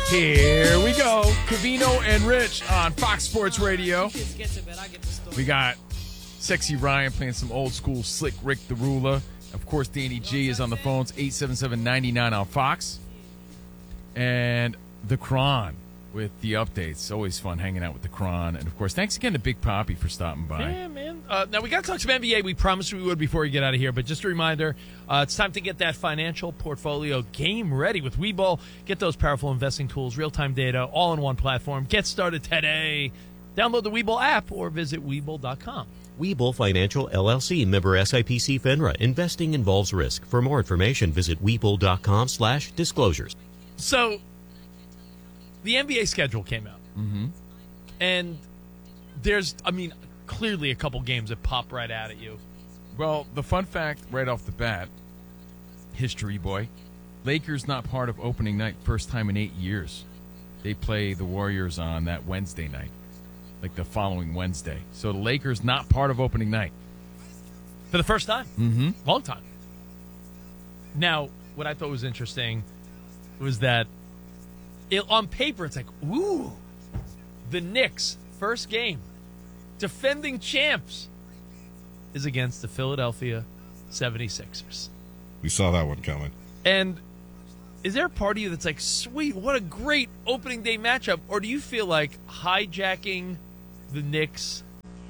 Here we go. Covino and Rich on Fox Sports Radio. We got Sexy Ryan playing some old school Slick Rick the Ruler. Of course, Danny G is on the phones, 877-99 on Fox. And the Cron with the updates. Always fun hanging out with the Cron. And, of course, thanks again to Big Poppy for stopping by. Yeah, man. Now, we got to talk some NBA. We promised we would before we get out of here. But just a reminder, it's time to get that financial portfolio game ready with Webull. Get those powerful investing tools, real-time data, all in one platform. Get started today. Download the Webull app or visit Webull.com. Webull Financial, LLC, member SIPC FINRA. Investing involves risk. For more information, visit Webull.com/disclosures. So, the NBA schedule came out. Mm-hmm. And there's, clearly a couple games that pop right out at you. Well, the fun fact right off the bat, history boy, Lakers not part of opening night, first time in 8 years. They play the Warriors on that Wednesday night, like the following Wednesday. So the Lakers not part of opening night. For the first time. Mm-hmm. Long time. Now, what I thought was interesting was that on paper, it's like, ooh, the Knicks, first game, defending champs, is against the Philadelphia 76ers. We saw that one coming. And is there a part of you that's like, sweet, what a great opening day matchup? Or do you feel like hijacking the Knicks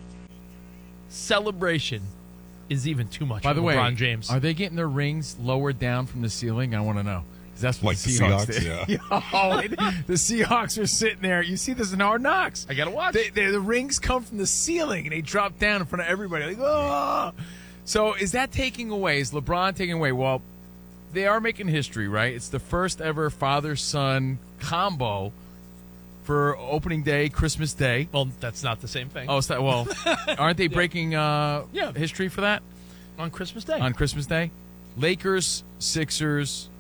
celebration is even too much By the way, LeBron James? Are they getting their rings lowered down from the ceiling? I want to know. That's what Like the the Seahawks Seahawks, did. yeah. The Seahawks are sitting there. You see this in Hard Knocks. I got to watch. The rings come from the ceiling, and they drop down in front of everybody. Like, oh! So is that taking away? Is LeBron taking away? Well, they are making history, right? It's the first ever father-son combo for opening day, Christmas Day. Well, that's not the same thing. Oh, aren't they breaking history for that? On Christmas Day. On Christmas Day? Lakers, Sixers...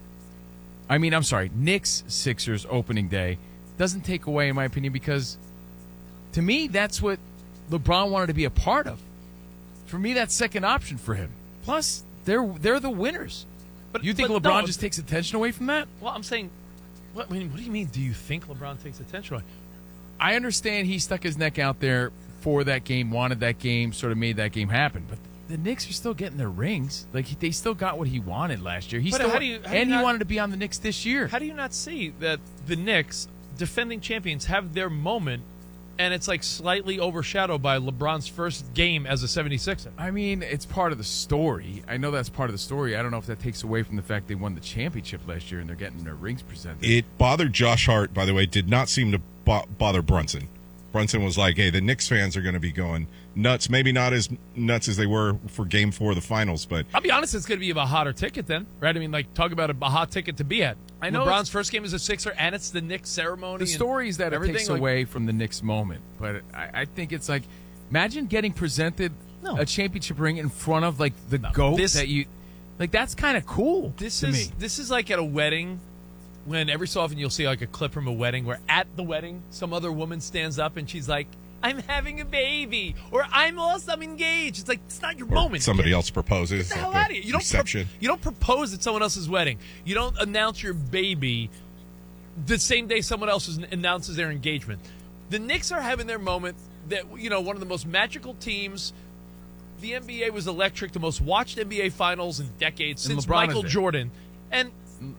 Knicks, Sixers opening day doesn't take away, in my opinion, because to me, that's what LeBron wanted to be a part of. For me, that's second option for him. Plus, they're the winners. But you think LeBron just takes attention away from that? Well, I'm saying, what do you mean? Do you think LeBron takes attention away? I understand he stuck his neck out there for that game, wanted that game, sort of made that game happen, but the Knicks are still getting their rings. Like, they still got what he wanted last year. He wanted to be on the Knicks this year. How do you not see that the Knicks, defending champions, have their moment, and it's like slightly overshadowed by LeBron's first game as a 76er? I mean, it's part of the story. I know that's part of the story. I don't know if that takes away from the fact they won the championship last year and they're getting their rings presented. It bothered Josh Hart, by the way, did not seem to bother Brunson. Brunson was like, hey, the Knicks fans are going to be going nuts. Maybe not as nuts as they were for Game 4 of the finals, but... I'll be honest, it's going to be a hotter ticket then, right? I mean, like, talk about a hot ticket to be at. I know LeBron's first game as a Sixer, and it's the Knicks ceremony. The stories that it takes away from the Knicks moment, but I think it's like, imagine getting presented a championship ring in front of, like, the GOAT that you... Like, that's kind of cool to me. This is like at a wedding... when every so often you'll see like a clip from a wedding where at the wedding some other woman stands up and she's like, I'm having a baby, or I'm engaged. It's like, it's not your moment. Somebody else proposes. Get the hell out of here. You don't propose at someone else's wedding. You don't announce your baby the same day someone else announces their engagement. The Knicks are having their moment that, one of the most magical teams. The NBA was electric, the most watched NBA finals in decades since Michael Jordan. And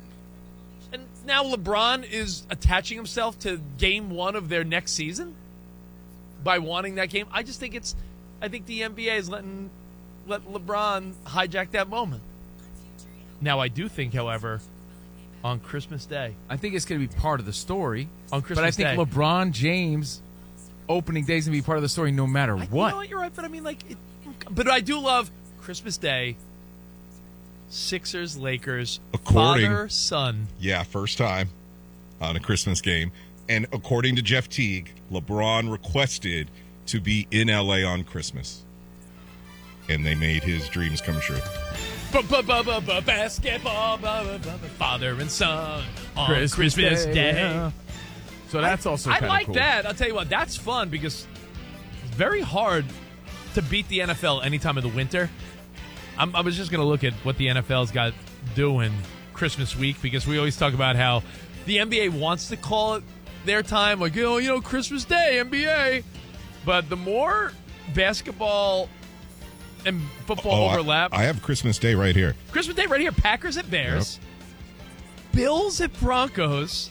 now LeBron is attaching himself to game one of their next season by wanting that game. I think the NBA is let LeBron hijack that moment. Now, I do think, however, on Christmas Day, I think it's going to be part of the story. On Christmas But I think Day, LeBron James opening day is going to be part of the story no matter what. You know what, you're right, but I mean, but I do love Christmas Day. Sixers, Lakers, father, son. Yeah, first time on a Christmas game. And according to Jeff Teague, LeBron requested to be in L.A. on Christmas. And they made his dreams come true. Basketball, father and son on Christmas Day. Yeah. So that's also kind of cool. I like that. I'll tell you what, that's fun because it's very hard to beat the NFL any time of the winter. I was just going to look at what the NFL's got doing Christmas week because we always talk about how The NBA wants to call it their time, like, Christmas Day, NBA. But the more basketball and football overlap. I have Christmas Day right here. Christmas Day right here. Packers at Bears. Yep. Bills at Broncos.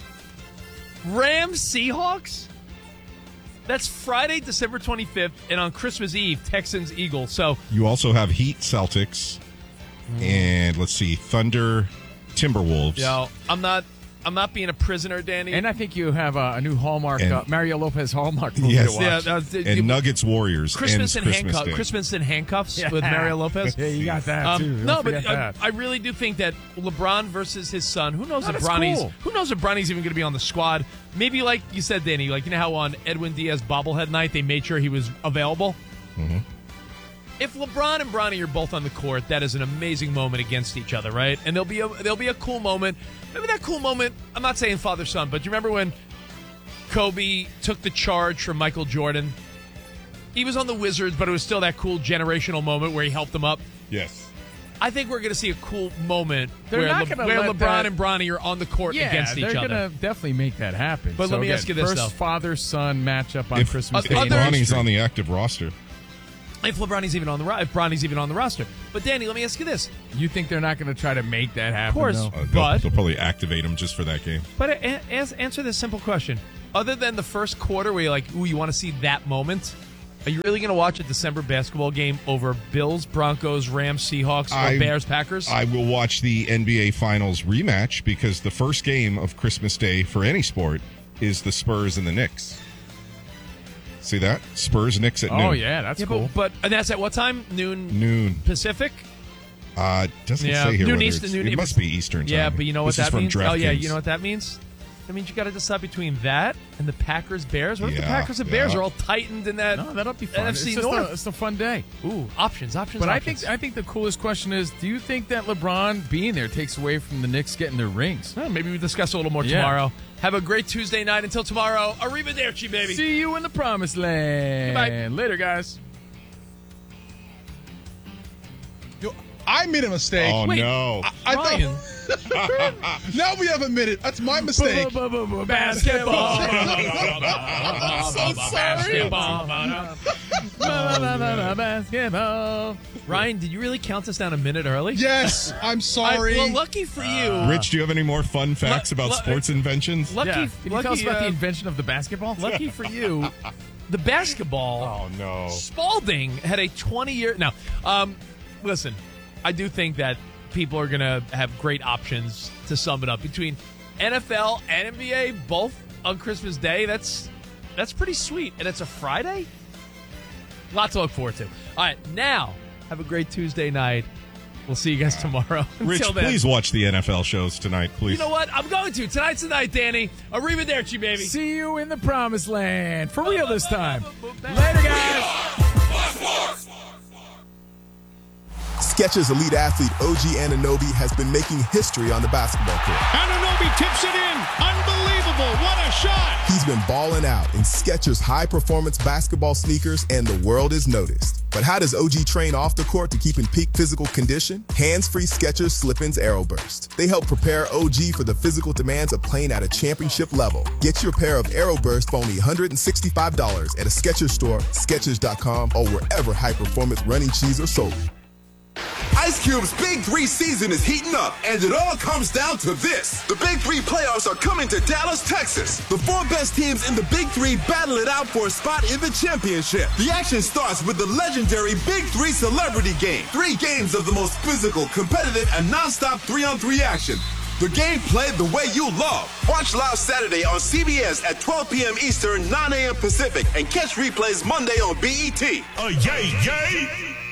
Rams Seahawks. That's Friday, December 25th. And on Christmas Eve, Texans Eagles. So you also have Heat Celtics. And let's see, Thunder Timberwolves. Yo, I'm not being a prisoner, Danny. And I think you have a new Hallmark, Mario Lopez Hallmark movie to watch. And Nuggets Warriors. Christmas in handcuffs with Mario Lopez. Yeah, you got that too. No, but I really do think that LeBron versus his son. Who knows if Bronny's even going to be on the squad? Maybe like you said, Danny. Like how on Edwin Diaz bobblehead night they made sure he was available. Mm-hmm. If LeBron and Bronny are both on the court, that is an amazing moment against each other, right? And there'll be a cool moment. Maybe that cool moment, I'm not saying father-son, but do you remember when Kobe took the charge from Michael Jordan? He was on the Wizards, but it was still that cool generational moment where he helped them up. Yes. I think we're going to see a cool moment where LeBron and Bronny are on the court against each other. They're going to definitely make that happen. But let me ask you this, first father-son matchup on Christmas Day. If Bronny's on the active roster. If Bronny's even on the roster. But Danny, let me ask you this: you think they're not going to try to make that happen? Of course, they'll probably activate him just for that game. But answer this simple question: other than the first quarter, where you're like, "Ooh, you want to see that moment," are you really going to watch a December basketball game over Bills, Broncos, Rams, Seahawks, or Bears, Packers? I will watch the NBA Finals rematch because the first game of Christmas Day for any sport is the Spurs and the Knicks. See that? Spurs, Knicks at noon. Oh, yeah, that's cool. But and that's at what time? Noon. Pacific? Doesn't say here. Noon Eastern. It must be Eastern time. Yeah, but you know what that means? Oh, yeah, you know what that means? That means you got to decide between that and the Packers-Bears. What if the Packers and Bears are all tightened in that No, that'll be fun. NFC North? It's a fun day. Ooh, options. But I think the coolest question is, do you think that LeBron being there takes away from the Knicks getting their rings? Well, maybe we discuss a little more tomorrow. Have a great Tuesday night. Until tomorrow, arrivederci, baby. See you in the promised land. Goodbye. Later, guys. I made a mistake. Oh, no. I Ryan. Now we have admitted that's my mistake. Basketball. I'm so sorry. Basketball. Ryan, did you really count us down a minute early? Yes, I'm sorry. Well, lucky for you. Rich, do you have any more fun facts about sports inventions? Can you tell us about the invention of the basketball? Lucky for you, the basketball. Oh, no. Spalding had a 20-year. Now, listen, I do think that people are going to have great options to sum it up between NFL and NBA, both on Christmas Day. That's pretty sweet, and it's a Friday. Lot to look forward to. All right, now have a great Tuesday night. We'll see you guys tomorrow. Rich, Until then, please watch the NFL shows tonight, please. you know what? I'm going to. Tonight's the night, Danny. Arrivederci, baby. See you in the promised land. For real this time. Later, guys. Skechers elite athlete OG Anunoby has been making history on the basketball court. Anunoby tips it in. Unbelievable. What a shot. He's been balling out in Skechers high-performance basketball sneakers, and the world is noticed. But how does OG train off the court to keep in peak physical condition? Hands-free Skechers Slip-ins AeroBurst. They help prepare OG for the physical demands of playing at a championship level. Get your pair of AeroBurst for only $165 at a Skechers store, Skechers.com, or wherever high-performance running shoes are sold. Ice Cube's Big 3 season is heating up, and it all comes down to this. The Big 3 playoffs are coming to Dallas, Texas. The 4 best teams in the Big 3 battle it out for a spot in the championship. The action starts with the legendary Big 3 Celebrity Game. 3 games of the most physical, competitive, and nonstop 3-on-3 action. The game played the way you love. Watch live Saturday on CBS at 12 p.m. Eastern, 9 a.m. Pacific, and catch replays Monday on BET. Yay!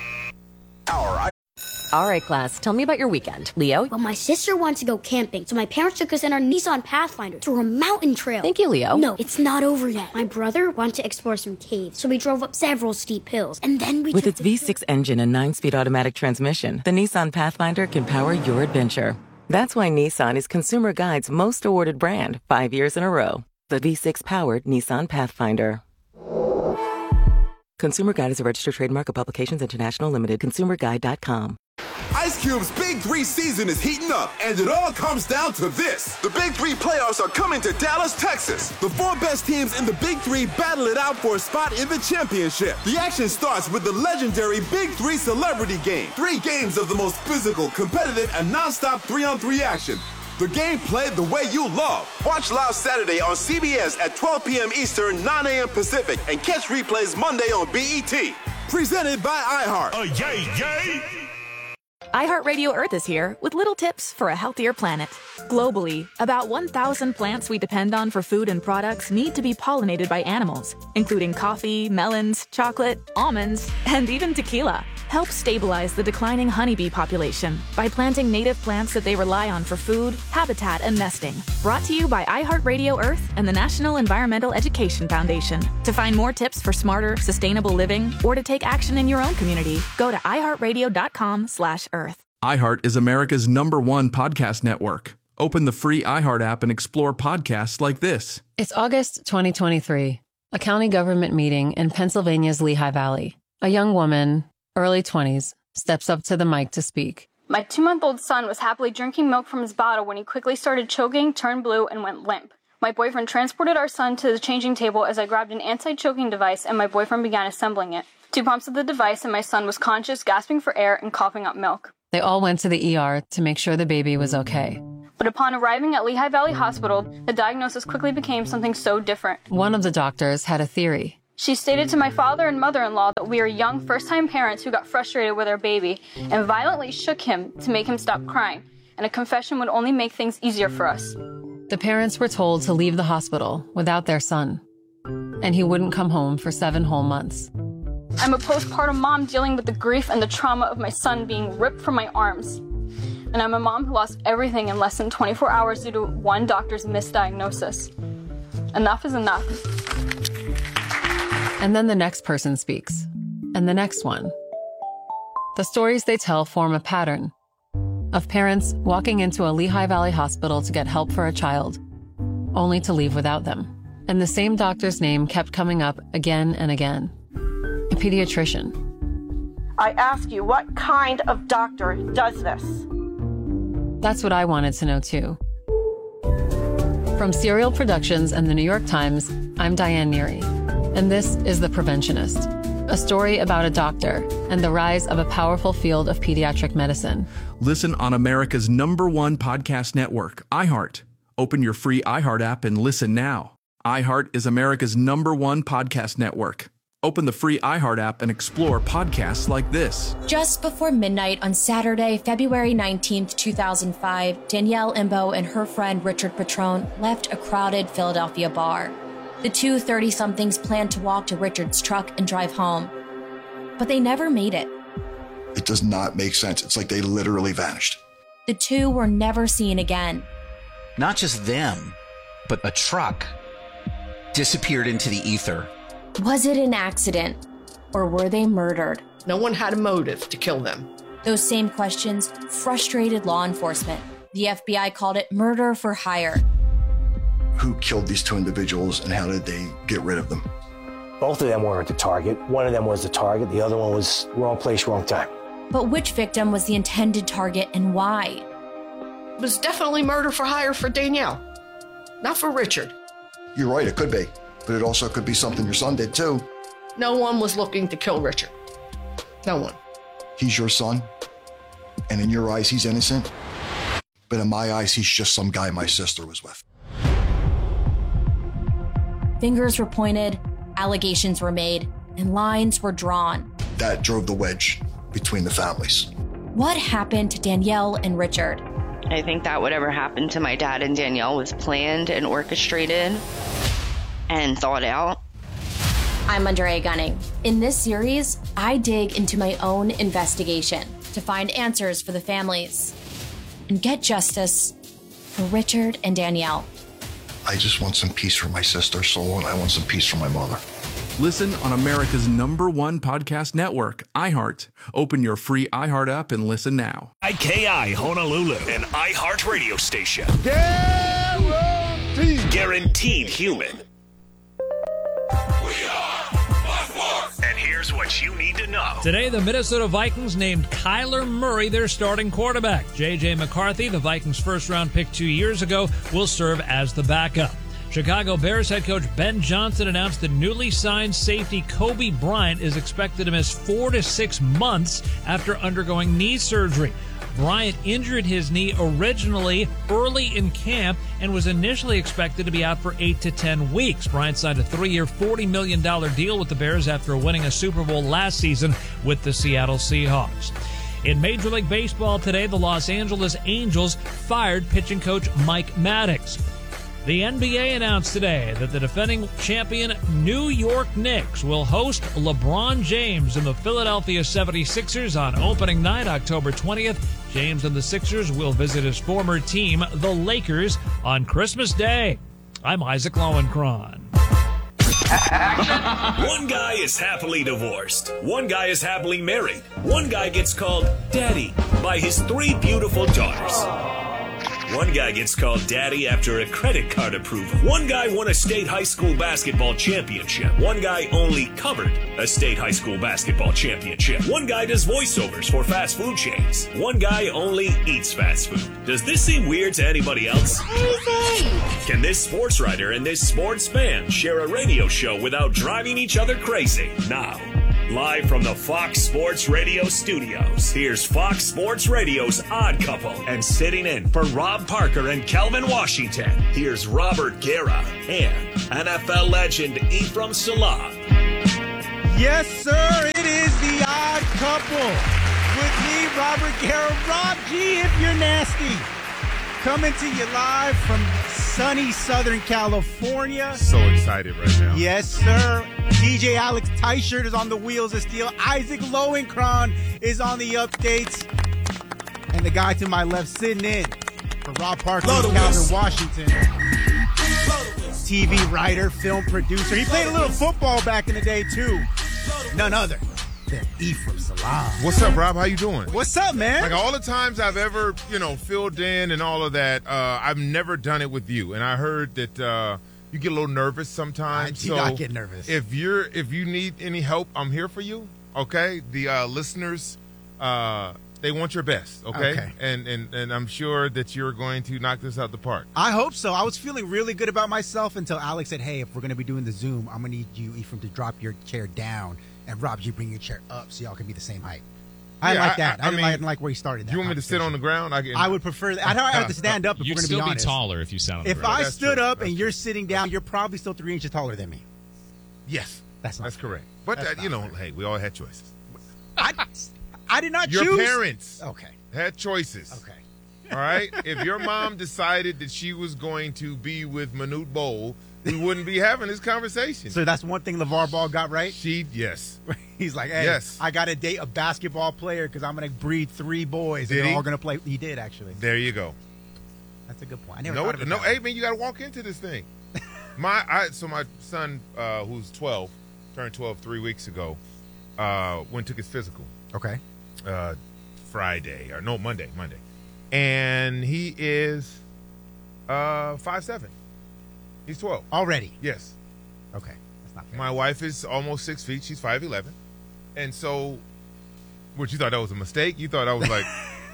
All right, class, tell me about your weekend. Leo? Well, my sister wanted to go camping, so my parents took us in our Nissan Pathfinder to a mountain trail. Thank you, Leo. No, it's not over yet. My brother wanted to explore some caves, so we drove up several steep hills, and then we With its V6 engine and 9-speed automatic transmission, the Nissan Pathfinder can power your adventure. That's why Nissan is Consumer Guide's most awarded brand 5 years in a row. The V6-powered Nissan Pathfinder. Consumer Guide is a registered trademark of Publications International Limited. ConsumerGuide.com. Ice Cube's Big 3 season is heating up, and it all comes down to this. The Big 3 playoffs are coming to Dallas, Texas. The 4 best teams in the Big 3 battle it out for a spot in the championship. The action starts with the legendary Big 3 Celebrity Game. 3 games of the most physical, competitive, and non-stop 3-on-3 action. The game played the way you love. Watch live Saturday on CBS at 12 p.m. Eastern, 9 a.m. Pacific, and catch replays Monday on BET. Presented by iHeart. Oh, yay, yay! iHeartRadio Earth is here with little tips for a healthier planet. Globally, about 1,000 plants we depend on for food and products need to be pollinated by animals, including coffee, melons, chocolate, almonds, and even tequila. Help stabilize the declining honeybee population by planting native plants that they rely on for food, habitat, and nesting. Brought to you by iHeartRadio Earth and the National Environmental Education Foundation. To find more tips for smarter, sustainable living or to take action in your own community, go to iHeartRadio.com/Earth. iHeart is America's #1 podcast network. Open the free iHeart app and explore podcasts like this. It's August 2023, a county government meeting in Pennsylvania's Lehigh Valley. A young woman, early 20s, steps up to the mic to speak. My 2-month-old son was happily drinking milk from his bottle when he quickly started choking, turned blue, and went limp. My boyfriend transported our son to the changing table as I grabbed an anti-choking device and my boyfriend began assembling it. 2 pumps of the device and my son was conscious, gasping for air, and coughing up milk. They all went to the ER to make sure the baby was okay. But upon arriving at Lehigh Valley Hospital, the diagnosis quickly became something so different. One of the doctors had a theory. She stated to my father and mother-in-law that we are young first-time parents who got frustrated with our baby and violently shook him to make him stop crying, and a confession would only make things easier for us. The parents were told to leave the hospital without their son, and he wouldn't come home for 7 whole months. I'm a postpartum mom dealing with the grief and the trauma of my son being ripped from my arms. And I'm a mom who lost everything in less than 24 hours due to one doctor's misdiagnosis. Enough is enough. And then the next person speaks, and the next one. The stories they tell form a pattern of parents walking into a Lehigh Valley hospital to get help for a child, only to leave without them. And the same doctor's name kept coming up again and again. A pediatrician. I ask you, what kind of doctor does this? That's what I wanted to know too. From Serial Productions and the New York Times, I'm Diane Neary. And this is The Preventionist, a story about a doctor and the rise of a powerful field of pediatric medicine. Listen on America's #1 podcast network, iHeart. Open your free iHeart app and listen now. iHeart is America's #1 podcast network. Open the free iHeart app and explore podcasts like this. Just before midnight on Saturday, February 19th, 2005, Danielle Imbo and her friend Richard Petrone left a crowded Philadelphia bar. The two 30-somethings planned to walk to Richard's truck and drive home, but they never made it. It does not make sense. It's like they literally vanished. The two were never seen again. Not just them, but a truck disappeared into the ether. Was it an accident, or were they murdered? No one had a motive to kill them. Those same questions frustrated law enforcement. The FBI called it murder for hire. Who killed these 2 individuals and how did they get rid of them? Both of them weren't the target. One of them was the target. The other one was wrong place, wrong time. But which victim was the intended target and why? It was definitely murder for hire for Danielle, not for Richard. You're right, it could be. But it also could be something your son did too. No one was looking to kill Richard. No one. He's your son, and in your eyes, he's innocent. But in my eyes, he's just some guy my sister was with. Fingers were pointed, allegations were made, and lines were drawn. That drove the wedge between the families. What happened to Danielle and Richard? I think that whatever happened to my dad and Danielle was planned and orchestrated and thought out. I'm Andrea Gunning. In this series, I dig into my own investigation to find answers for the families and get justice for Richard and Danielle. I just want some peace for my sister's soul, and I want some peace for my mother. Listen on America's #1 podcast network, iHeart. Open your free iHeart app and listen now. IKI Honolulu, an iHeart radio station. Guaranteed human. And here's Here's what you need to know. Today, the Minnesota Vikings named Kyler Murray their starting quarterback. J.J. McCarthy, the Vikings' first-round pick 2 years ago, will serve as the backup. Chicago Bears head coach Ben Johnson announced that newly signed safety Kobe Bryant is expected to miss 4 to 6 months after undergoing knee surgery. Bryant injured his knee originally early in camp and was initially expected to be out for 8 to 10 weeks. Bryant signed a 3-year, $40 million deal with the Bears after winning a Super Bowl last season with the Seattle Seahawks. In Major League Baseball today, the Los Angeles Angels fired pitching coach Mike Maddox. The NBA announced today that the defending champion New York Knicks will host LeBron James and the Philadelphia 76ers on opening night, October 20th. James and the Sixers will visit his former team, the Lakers, on Christmas Day. I'm Isaac Lowenkron. One guy is happily divorced. One guy is happily married. One guy gets called Daddy by his 3 beautiful daughters. One guy gets called Daddy after a credit card approval. One guy won a state high school basketball championship. One guy only covered a state high school basketball championship. One guy does voiceovers for fast food chains. One guy only eats fast food. Does this seem weird to anybody else? Can this sports writer and this sports fan share a radio show without driving each other crazy? Now, live from the Fox Sports Radio studios, here's Fox Sports Radio's Odd Couple. And sitting in for Rob Parker and Kelvin Washington, here's Robert Guerra and NFL legend Ephraim Salah. Yes, sir, it is the Odd Couple. With me, Robert Guerra. Rob G, if you're nasty. Coming to you live from sunny Southern California. So excited right now. Yes, sir. DJ Alex Teichert is on the wheels of steel. Isaac Lowenkron is on the updates. And the guy to my left sitting in for Rob Parker and Calvin Washington. TV writer, film producer. He played a little football back in the day, too. None other than Ephraim Salah. What's up, Rob? How you doing? What's up, man? Like all the times I've ever, filled in and all of that, I've never done it with you. And I heard that you get a little nervous sometimes. I do not get nervous. If you need any help, I'm here for you. Okay, the listeners, they want your best. Okay, and I'm sure that you're going to knock this out the park. I hope so. I was feeling really good about myself until Alex said, "Hey, if we're going to be doing the Zoom, I'm going to need you, Ephraim, to drop your chair down, and Rob, you bring your chair up so y'all can be the same height." I like that. I didn't like where he started that. You want me to sit on the ground? I would prefer that. I have to stand up if we're going to be honest. You'd still be taller if you sat on the ground. If I stood up and you're sitting down, you're probably still 3 inches taller than me. Yes. That's correct. But, hey, we all had choices. I did not choose. Your parents had choices. Okay. All right? If your mom decided that she was going to be with Manute Bol, we wouldn't be having this conversation. So that's one thing LeVar Ball got right? Yes. He's like, hey, yes. I got to date a basketball player because I'm going to breed 3 boys. And they're all going to play. He did, actually. There you go. That's a good point. I never thought of it. No, hey, man, you got to walk into this thing. So my son, who's 12, turned 12 3 weeks ago, took his physical. Okay. Monday. And he is 5'7". He's 12. Already? Yes. Okay. That's not fair. My wife is almost 6 feet. She's 5'11". And so, you thought that was a mistake? You thought I was like,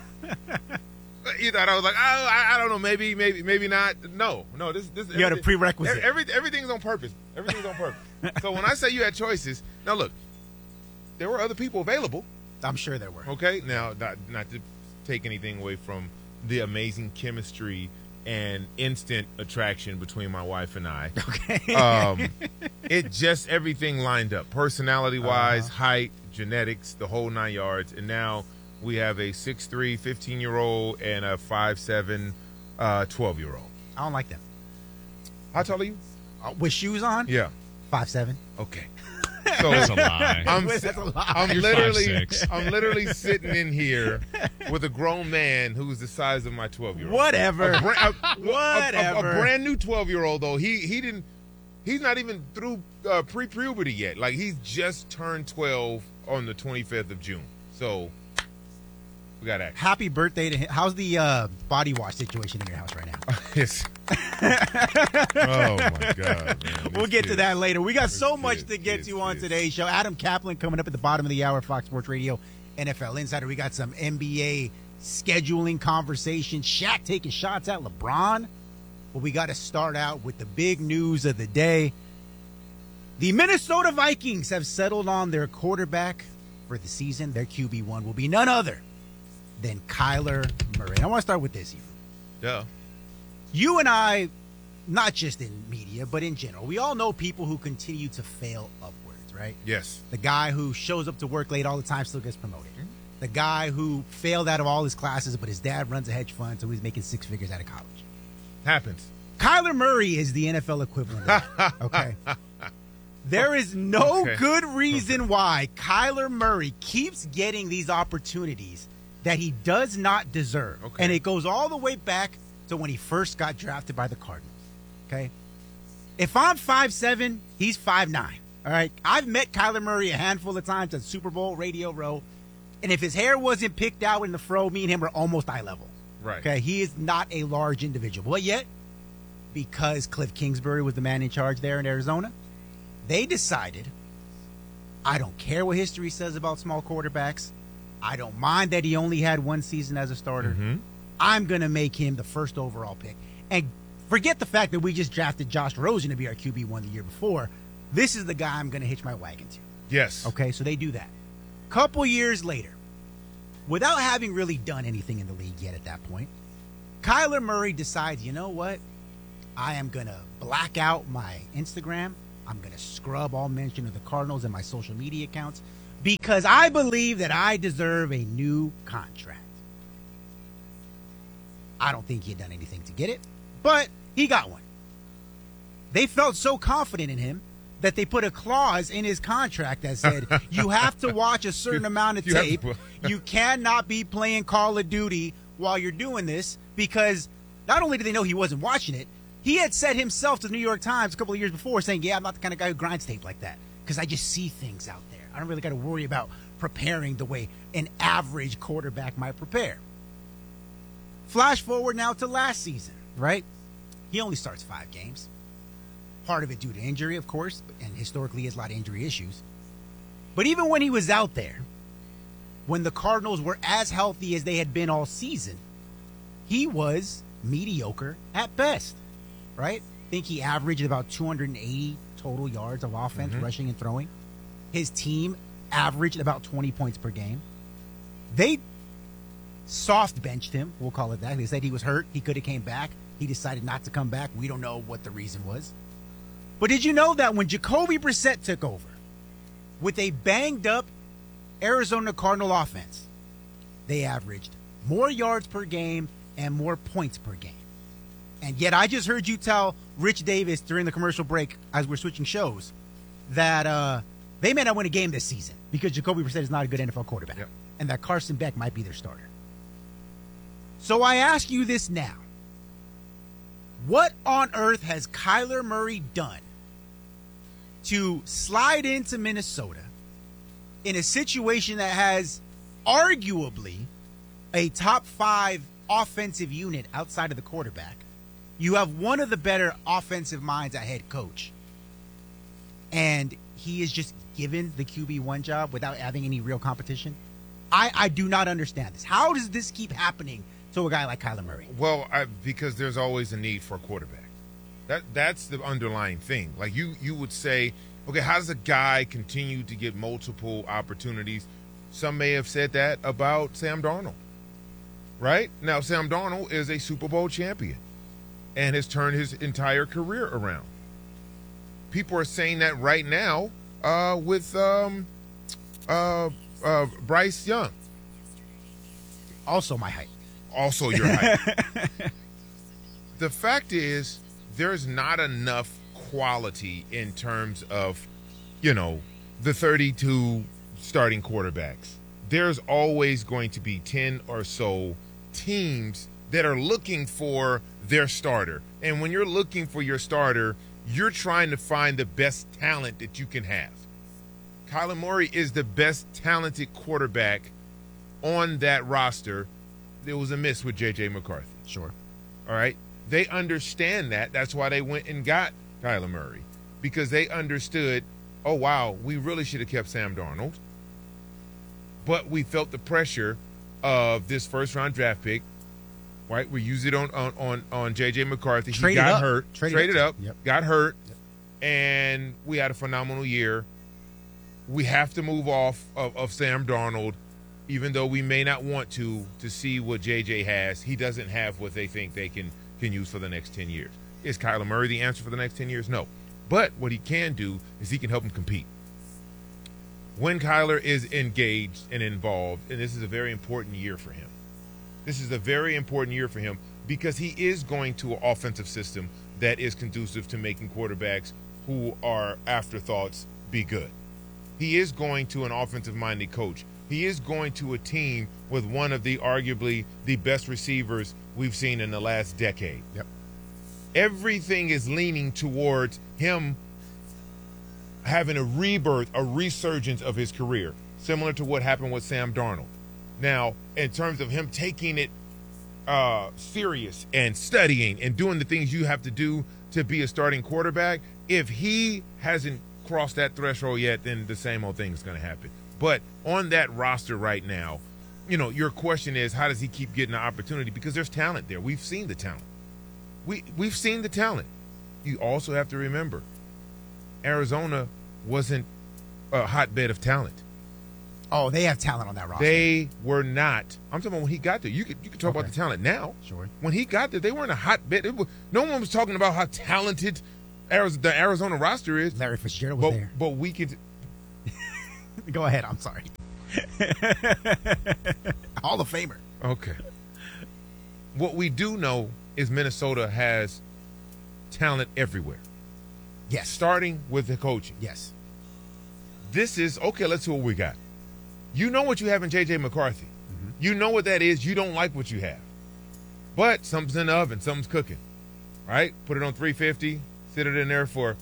I don't know, maybe not. No. This you had a prerequisite. Everything's on purpose. Everything's on purpose. So when I say you had choices, now look, there were other people available. I'm sure there were. Okay. Now, not to take anything away from the amazing chemistry and instant attraction between my wife and I. Okay. It just everything lined up, personality-wise, height, genetics, the whole 9 yards. And now we have a 6'3", 15-year-old and a 5'7", 12-year-old. I don't like them. How tall are you? With shoes on? Yeah. 5'7". Okay. So that's a lie. I'm literally sitting in here with a grown man who's the size of my 12-year-old. Whatever. A brand new 12-year-old though. He's not even through pre-puberty yet. Like he's just turned 12 on the 25th of June. So We got action. Happy birthday to him. How's the body wash situation in your house right now? Yes. Oh, my God, man. We'll get to that later. We got so much to get to on today's show. Adam Kaplan coming up at the bottom of the hour, Fox Sports Radio, NFL Insider. We got some NBA scheduling conversation. Shaq taking shots at LeBron. But we got to start out with the big news of the day. The Minnesota Vikings have settled on their quarterback for the season. Their QB1 will be none other than Kyler Murray. And I want to start with this, Ephraim. Yeah. You and I, not just in media, but in general, we all know people who continue to fail upwards, right? Yes. The guy who shows up to work late all the time still gets promoted. Mm-hmm. The guy who failed out of all his classes, but his dad runs a hedge fund, so he's making six figures out of college. Happens. Kyler Murray is the NFL equivalent of that, okay? There is no good reason why Kyler Murray keeps getting these opportunities that he does not deserve. Okay. And it goes all the way back to when he first got drafted by the Cardinals, okay? If I'm 5'7", he's 5'9", all right? I've met Kyler Murray a handful of times at Super Bowl, Radio Row, and if his hair wasn't picked out in the fro, me and him were almost eye level. Right. Okay, he is not a large individual. But yet, because Cliff Kingsbury was the man in charge there in Arizona, they decided, I don't care what history says about small quarterbacks. I don't mind that he only had one season as a starter. Mm-hmm. I'm going to make him the first overall pick. And forget the fact that we just drafted Josh Rosen to be our QB1 the year before. This is the guy I'm going to hitch my wagon to. Yes. Okay, so they do that. Couple years later, without having really done anything in the league yet at that point, Kyler Murray decides, you know what? I am going to black out my Instagram. I'm going to scrub all mention of the Cardinals in my social media accounts because I believe that I deserve a new contract. I don't think he had done anything to get it, but he got one. They felt so confident in him that they put a clause in his contract that said, you have to watch a certain amount of tape. You cannot be playing Call of Duty while you're doing this because not only did they know he wasn't watching it, he had said himself to the New York Times a couple of years before saying, yeah, I'm not the kind of guy who grinds tape like that because I just see things out there. I don't really got to worry about preparing the way an average quarterback might prepare. Flash forward now to last season, right? He only starts 5 games. Part of it due to injury, of course, and historically he has a lot of injury issues. But even when he was out there, when the Cardinals were as healthy as they had been all season, he was mediocre at best, right? I think he averaged about 280 total yards of offense, rushing and throwing. His team averaged about 20 points per game. They soft benched him, we'll call it that. They said he was hurt. He could have came back. He decided not to come back. We don't know what the reason was. But did you know that when Jacoby Brissett took over with a banged-up Arizona Cardinal offense, they averaged more yards per game and more points per game? And yet I just heard you tell Rich Davis during the commercial break as we're switching shows that they may not win a game this season because Jacoby Brissett is not a good NFL quarterback and that Carson Beck might be their starter. So I ask you this now. What on earth has Kyler Murray done to slide into Minnesota in a situation that has arguably a top 5 offensive unit outside of the quarterback? You have one of the better offensive minds at head coach. And he is just given the QB1 job without having any real competition? I do not understand this. How does this keep happening to a guy like Kyler Murray? Well, because there's always a need for a quarterback. That's the underlying thing. Like you would say, okay, how does a guy continue to get multiple opportunities? Some may have said that about Sam Darnold, right? Now, Sam Darnold is a Super Bowl champion and has turned his entire career around. People are saying that right now with Bryce Young. Also my height. Also your height. The fact is, there's not enough quality in terms of, the 32 starting quarterbacks. There's always going to be 10 or so teams that are looking for their starter. And when you're looking for your starter, you're trying to find the best talent that you can have. Kyler Murray is the best talented quarterback on that roster, there was a miss with J.J. McCarthy. Sure. All right? They understand that. That's why they went and got Kyler Murray, because they understood, oh, wow, we really should have kept Sam Darnold. But we felt the pressure of this first-round draft pick, right? We used it on J.J. McCarthy. He got hurt. Traded up. Yep. Got hurt. And we had a phenomenal year. We have to move off of Sam Darnold, even though we may not want to see what J.J. has. He doesn't have what they think they can use for the next 10 years. Is Kyler Murray the answer for the next 10 years? No. But what he can do is he can help him compete. When Kyler is engaged and involved, and this is a very important year for him. This is a very important year for him because he is going to an offensive system that is conducive to making quarterbacks who are afterthoughts be good. He is going to an offensive-minded coach. He is going to a team with one of the arguably the best receivers we've seen in the last decade. Yep. Everything is leaning towards him having a rebirth, a resurgence of his career, similar to what happened with Sam Darnold. Now, in terms of him taking it serious and studying and doing the things you have to do to be a starting quarterback, if he hasn't crossed that threshold yet, then the same old thing is going to happen. But on that roster right now, you know, your question is, how does he keep getting the opportunity? Because there's talent there. We've seen the talent. We've seen the talent. You also have to remember, Arizona wasn't a hotbed of talent. Oh, they have talent on that roster. They were not. I'm talking about when he got there. You could talk about the talent now. Sure. When he got there, they weren't a hotbed. No one was talking about how talented the Arizona roster is. Larry Fitzgerald was there. But we could. Go ahead. I'm sorry. Hall of Famer. Okay. What we do know is Minnesota has talent everywhere. Yes. Starting with the coaching. Yes. This is, okay, let's see what we got. You know what you have in J.J. McCarthy. Mm-hmm. You know what that is. You don't like what you have. But something's in the oven. Something's cooking. Right? Put it on 350. Sit it in there for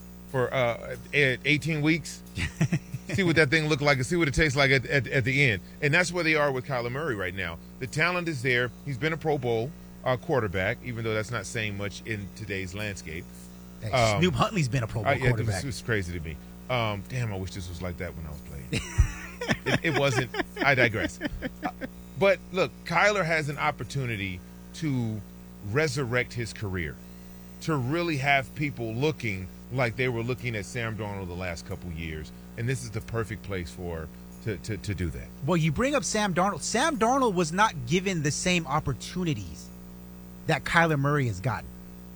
18 weeks. See what that thing looks like and see what it tastes like at the end. And that's where they are with Kyler Murray right now. The talent is there. He's been a Pro Bowl quarterback, even though that's not saying much in today's landscape. Hey, Snoop Huntley's been a Pro Bowl quarterback. It's crazy to me. Damn, I wish this was like that when I was playing. it wasn't. I digress. But look, Kyler has an opportunity to resurrect his career, to really have people looking like they were looking at Sam Darnold the last couple years. And this is the perfect place to do that. Well, you bring up Sam Darnold. Sam Darnold was not given the same opportunities that Kyler Murray has gotten.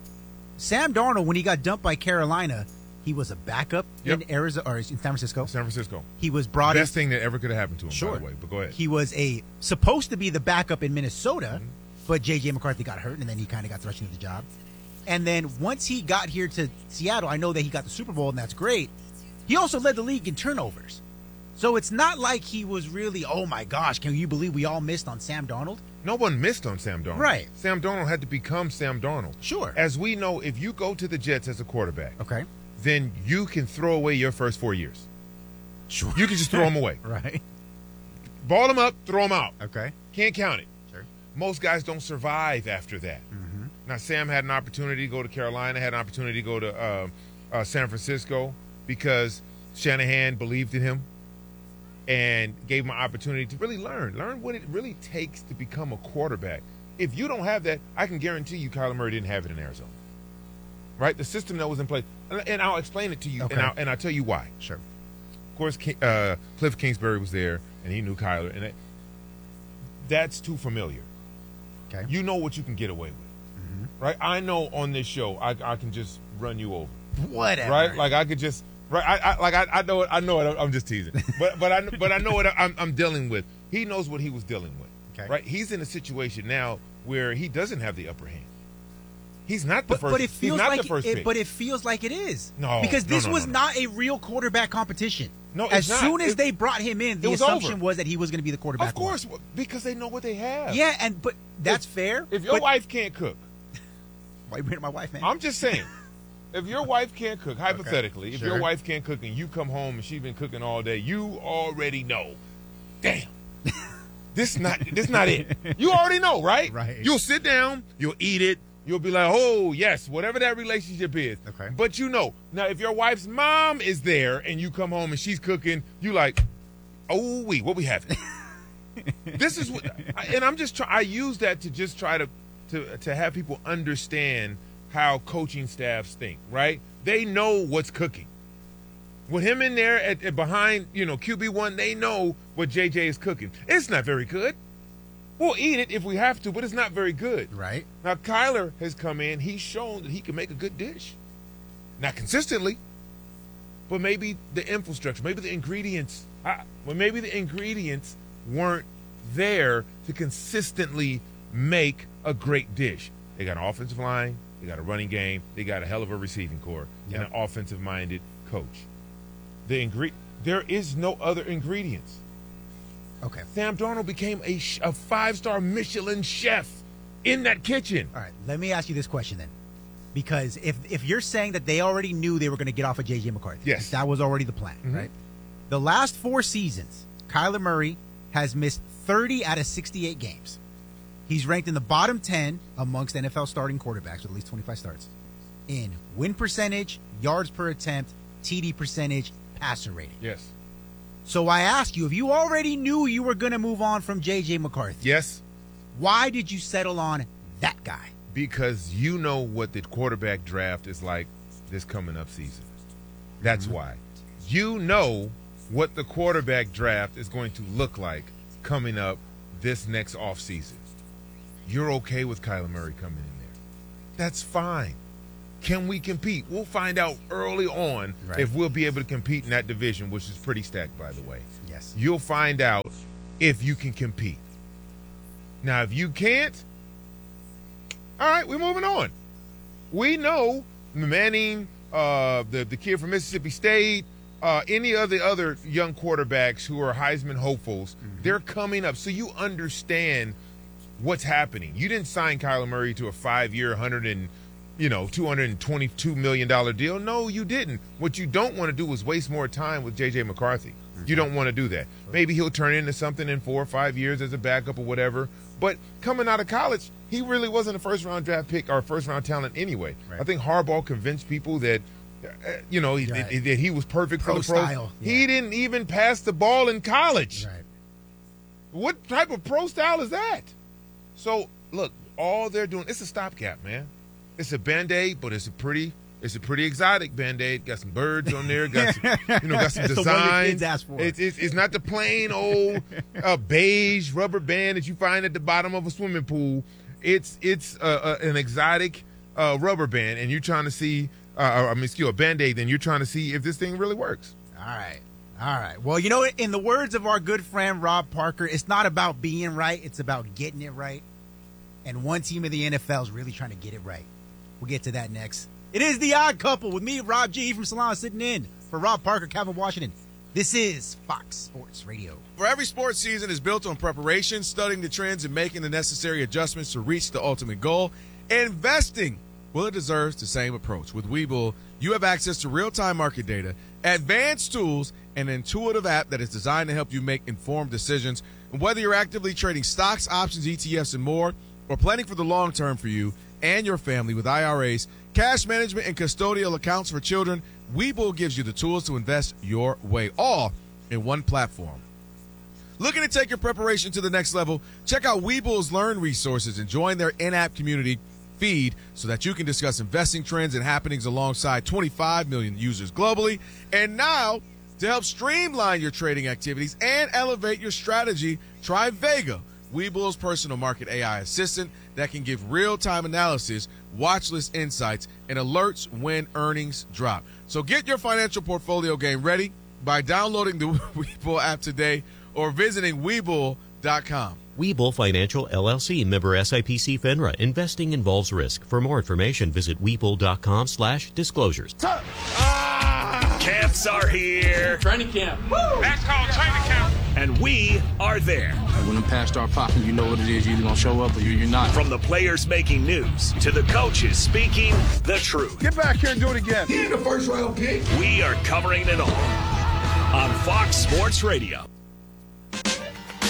Sam Darnold, when he got dumped by Carolina, he was a backup in Arizona or in San Francisco. San Francisco. He was brought best thing that ever could have happened to him. Sure. By the way, but go ahead. He was supposed to be the backup in Minnesota, but J.J. McCarthy got hurt, and then he kind of got thrust into the job. And then once he got here to Seattle, I know that he got the Super Bowl, and that's great. He also led the league in turnovers. So it's not like he was really, oh my gosh, can you believe we all missed on Sam Darnold? No one missed on Sam Darnold. Right. Sam Darnold had to become Sam Darnold. Sure. As we know, if you go to the Jets as a quarterback, okay, then you can throw away your first 4 years. Sure. You can just throw them away. Right. Ball them up, throw them out. Okay. Can't count it. Sure. Most guys don't survive after that. Mm-hmm. Now, Sam had an opportunity to go to Carolina, had an opportunity to go to San Francisco because Shanahan believed in him and gave him an opportunity to really learn what it really takes to become a quarterback. If you don't have that, I can guarantee you Kyler Murray didn't have it in Arizona. Right? The system that was in place. And I'll explain it to you, okay, and I'll tell you why. Sure. Of course, Cliff Kingsbury was there, and he knew Kyler, and that's too familiar. Okay. You know what you can get away with. Right? I know on this show I can just run you over. Whatever. Right? Like I could just I know it. I'm just teasing. but I know what I'm dealing with. He knows what he was dealing with. Okay. Right? He's in a situation now where he doesn't have the upper hand. He's not the first. But it feels he's not like the first pick. But it feels like it is. No, because this no. was not a real quarterback competition. No, it's as not. soon as they brought him in, the was assumption over. was that he was going to be the quarterback. Of course, because they know what they have. Yeah, but that's fair. If your wife can't cook, why you bringing my wife, man? I'm just saying. If your wife can't cook, hypothetically, if Sure. your wife can't cook and you come home and she's been cooking all day, you already know. Damn. This not it. You already know, right? Right. You'll sit down, you'll eat it, you'll be like, oh, yes, whatever that relationship is. Okay. But you know. Now, if your wife's mom is there and you come home and she's cooking, you like, oh, what we having? This is what, and I'm just I use that to just try to have people understand how coaching staffs think, right? They know what's cooking. With him in there at behind, QB1, they know what JJ is cooking. It's not very good. We'll eat it if we have to, but it's not very good. Right. Now, Kyler has come in. He's shown that he can make a good dish. Not consistently, but maybe the infrastructure, maybe the ingredients. Maybe the ingredients weren't there to consistently make a great dish. They got an offensive line. They got a running game. They got a hell of a receiving core and an offensive-minded coach. There is no other ingredients. Okay. Sam Darnold became a 5-star Michelin chef in that kitchen. All right, let me ask you this question then. Because if you're saying that they already knew they were going to get off of J.J. McCarthy, yes, that was already the plan, right? The last 4 seasons, Kyler Murray has missed 30 out of 68 games. He's ranked in the bottom 10 amongst NFL starting quarterbacks with at least 25 starts in win percentage, yards per attempt, TD percentage, passer rating. Yes. So I ask you, if you already knew you were going to move on from J.J. McCarthy, yes, why did you settle on that guy? Because you know what the quarterback draft is like this coming up season. That's why. You know what the quarterback draft is going to look like coming up this next offseason. You're okay with Kyler Murray coming in there. That's fine. Can we compete? We'll find out early on if we'll be able to compete in that division, which is pretty stacked, by the way. Yes. You'll find out if you can compete. Now, if you can't, all right, we're moving on. We know Manning, the kid from Mississippi State, any of the other young quarterbacks who are Heisman hopefuls, they're coming up. So you understand what's happening. You didn't sign Kyler Murray to a 5-year, $222 million deal. No, you didn't. What you don't want to do is waste more time with J.J. McCarthy. You don't want to do that. Maybe he'll turn into something in 4 or 5 years as a backup or whatever. But coming out of college, he really wasn't a first-round draft pick or first-round talent anyway. Right. I think Harbaugh convinced people that, that he was perfect for the pros. Style. Yeah. He didn't even pass the ball in college. Right. What type of pro style is that? So, look, all they're doing, it's a stopgap, man. It's a Band-Aid, but it's a pretty exotic Band-Aid. Got some birds on there. Got some, got some design. It's not the plain old beige rubber band that you find at the bottom of a swimming pool. It's an exotic rubber band, and you're trying to see, a Band-Aid, then you're trying to see if this thing really works. All right. Well, in the words of our good friend Rob Parker, it's not about being right. It's about getting it right. And one team in the NFL is really trying to get it right. We'll get to that next. It is The Odd Couple with me, Rob G. from Salon, sitting in for Rob Parker, Calvin Washington. This is Fox Sports Radio. For every sports season is built on preparation, studying the trends, and making the necessary adjustments to reach the ultimate goal. Investing, well, it deserves the same approach. With Webull, you have access to real-time market data, advanced tools, and an intuitive app that is designed to help you make informed decisions. And whether you're actively trading stocks, options, ETFs, and more, or planning for the long term for you and your family with IRAs, cash management, and custodial accounts for children, Webull gives you the tools to invest your way, all in one platform. Looking to take your preparation to the next level? Check out Webull's Learn resources and join their in-app community feed so that you can discuss investing trends and happenings alongside 25 million users globally. And now, to help streamline your trading activities and elevate your strategy, try Vega, Webull's personal market AI assistant that can give real-time analysis, watch list insights, and alerts when earnings drop. So get your financial portfolio game ready by downloading the Webull app today or visiting Webull.com. Webull Financial, LLC, member SIPC FINRA. Investing involves risk. For more information, visit Webull.com/disclosures. Camps are here. Training camp. Woo! That's called training camp. And we are there. When them past start popping, you know what it is. You're either going to show up or you're not. From the players making news to the coaches speaking the truth. Get back here and do it again. He ain't the first round pick. We are covering it all on Fox Sports Radio.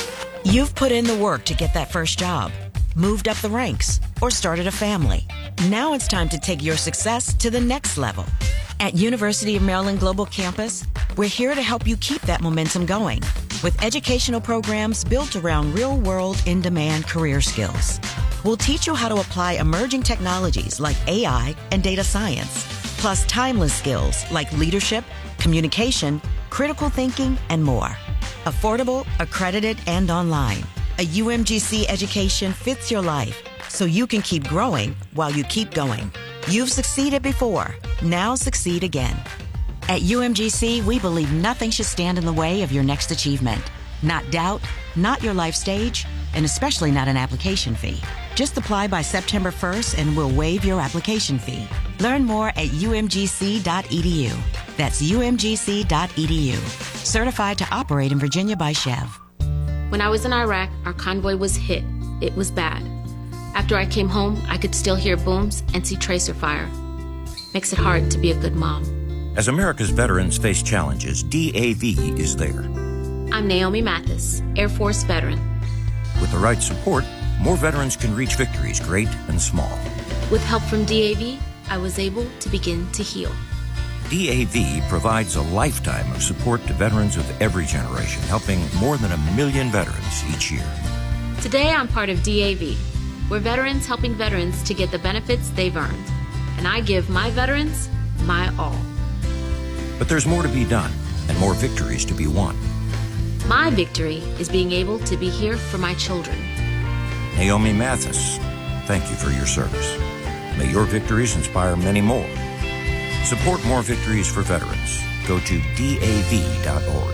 You've put in the work to get that first job, moved up the ranks, or started a family. Now it's time to take your success to the next level. At University of Maryland Global Campus, we're here to help you keep that momentum going with educational programs built around real-world, in-demand career skills. We'll teach you how to apply emerging technologies like AI and data science, plus timeless skills like leadership, communication, critical thinking, and more. Affordable, accredited, and online. A UMGC education fits your life so you can keep growing while you keep going. You've succeeded before. Now succeed again. At UMGC, we believe nothing should stand in the way of your next achievement. Not doubt, not your life stage, and especially not an application fee. Just apply by September 1st and we'll waive your application fee. Learn more at umgc.edu. That's umgc.edu. Certified to operate in Virginia by Chev. When I was in Iraq, our convoy was hit. It was bad. After I came home, I could still hear booms and see tracer fire. Makes it hard to be a good mom. As America's veterans face challenges, DAV is there. I'm Naomi Mathis, Air Force veteran. With the right support, more veterans can reach victories, great and small. With help from DAV, I was able to begin to heal. DAV provides a lifetime of support to veterans of every generation, helping more than 1 million veterans each year. Today, I'm part of DAV. We're veterans helping veterans to get the benefits they've earned. And I give my veterans my all. But there's more to be done and more victories to be won. My victory is being able to be here for my children. Naomi Mathis, thank you for your service. May your victories inspire many more. Support more victories for veterans. Go to DAV.org.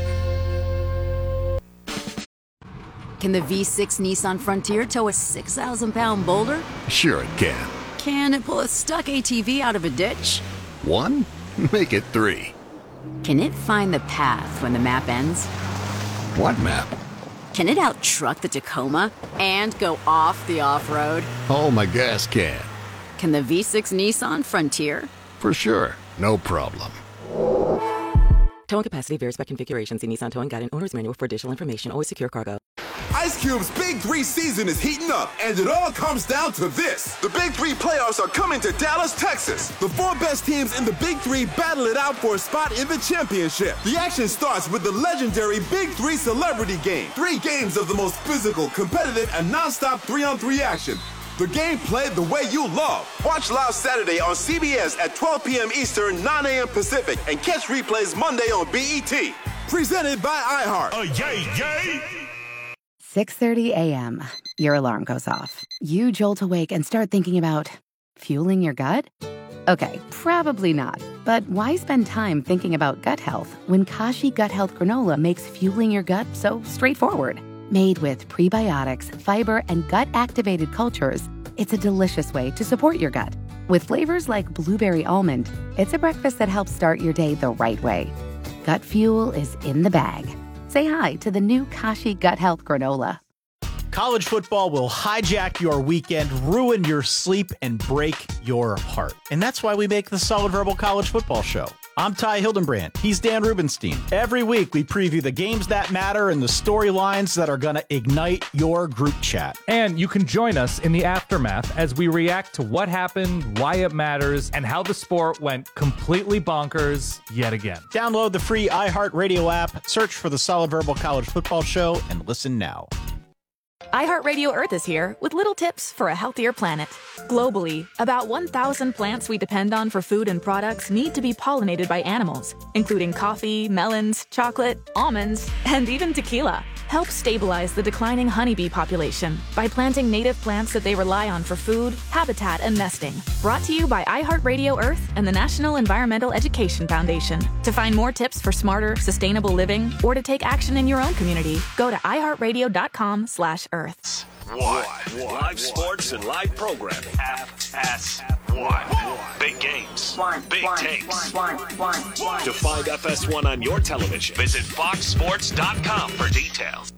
Can the V6 Nissan Frontier tow a 6,000-pound boulder? Sure it can. Can it pull a stuck ATV out of a ditch? 1? Make it 3. Can it find the path when the map ends? What map? Can it out-truck the Tacoma and go off the off-road? Oh, my gas can. Can the V6 Nissan Frontier? For sure. No problem. Towing capacity varies by configuration. See Nissan Towing Guide and Owner's Manual for additional information. Always secure cargo. Ice Cube's Big 3 season is heating up, and it all comes down to this. The Big 3 playoffs are coming to Dallas, Texas. The 4 best teams in the Big 3 battle it out for a spot in the championship. The action starts with the legendary Big 3 Celebrity Game. 3 games of the most physical, competitive, and non-stop 3-on-3 action. The game played the way you love. Watch live Saturday on CBS at 12 p.m. Eastern, 9 a.m. Pacific, and catch replays Monday on BET. Presented by iHeart. Yay! 6:30 a.m. Your alarm goes off. You jolt awake and start thinking about fueling your gut? Okay, probably not. But why spend time thinking about gut health when Kashi Gut Health Granola makes fueling your gut so straightforward? Made with prebiotics, fiber, and gut-activated cultures, it's a delicious way to support your gut. With flavors like blueberry almond, it's a breakfast that helps start your day the right way. Gut fuel is in the bag. Say hi to the new Kashi Gut Health Granola. College football will hijack your weekend, ruin your sleep, and break your heart. And that's why we make the Solid Verbal College Football Show. I'm Ty Hildenbrand. He's Dan Rubenstein. Every week, we preview the games that matter and the storylines that are going to ignite your group chat. And you can join us in the aftermath as we react to what happened, why it matters, and how the sport went completely bonkers yet again. Download the free iHeartRadio app, search for the Solid Verbal College Football Show, and listen now. iHeartRadio Earth is here with little tips for a healthier planet. Globally, about 1,000 plants we depend on for food and products need to be pollinated by animals, including coffee, melons, chocolate, almonds, and even tequila. Help stabilize the declining honeybee population by planting native plants that they rely on for food, habitat, and nesting. Brought to you by iHeartRadio Earth and the National Environmental Education Foundation. To find more tips for smarter, sustainable living, or to take action in your own community, go to iHeartRadio.com/Earth. What? Live sports and live programming. FS1. Big games. Big takes. To find FS1 on your television, visit foxsports.com for details.